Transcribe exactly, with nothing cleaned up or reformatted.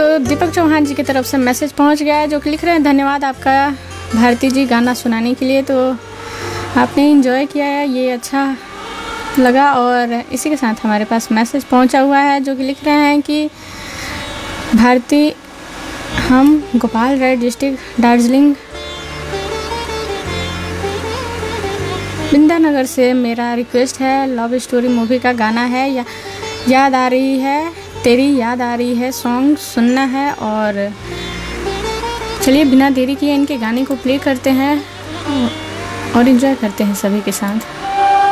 तो दीपक चौहान जी की तरफ से मैसेज पहुंच गया है, जो कि लिख रहे हैं धन्यवाद आपका भारती जी गाना सुनाने के लिए। तो आपने एंजॉय किया है, ये अच्छा लगा। और इसी के साथ हमारे पास मैसेज पहुंचा हुआ है, जो कि लिख रहे हैं कि भारती, हम गोपाल राय डिस्ट्रिक्ट दार्जिलिंग बिंदानगर से, मेरा रिक्वेस्ट है लव स्टोरी मूवी का गाना है, या, याद आ रही है तेरी याद आ रही है सॉन्ग सुनना है। और चलिए बिना देरी किए इनके गाने को प्ले करते हैं और एंजॉय करते हैं सभी के साथ।